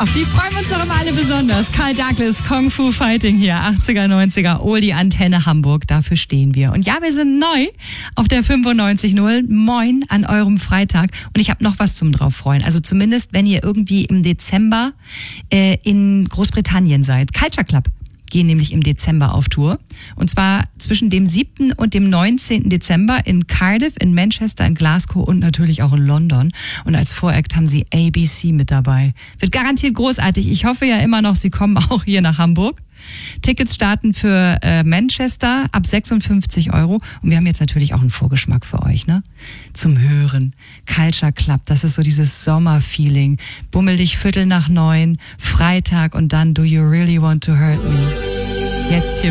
Auf die freuen wir uns doch immer alle besonders. Carl Douglas, Kung Fu Fighting hier, 80er, 90er, Oldie Antenne Hamburg, dafür stehen wir. Und ja, wir sind neu auf der 95.0. Moin an eurem Freitag. Und ich habe noch was zum drauf freuen. Also zumindest, wenn ihr irgendwie im Dezember in Großbritannien seid. Culture Club gehen nämlich im Dezember auf Tour. Und zwar zwischen dem 7. und dem 19. Dezember in Cardiff, in Manchester, in Glasgow und natürlich auch in London. Und als Voract haben sie ABC mit dabei. Wird garantiert großartig. Ich hoffe ja immer noch, sie kommen auch hier nach Hamburg. Tickets starten für Manchester ab 56 €. Und wir haben jetzt natürlich auch einen Vorgeschmack für euch, ne? Zum Hören. Culture Club, das ist so dieses Sommerfeeling. Bummel dich 8:45, Freitag und dann Do You Really Want to Hurt Me? Jetzt hier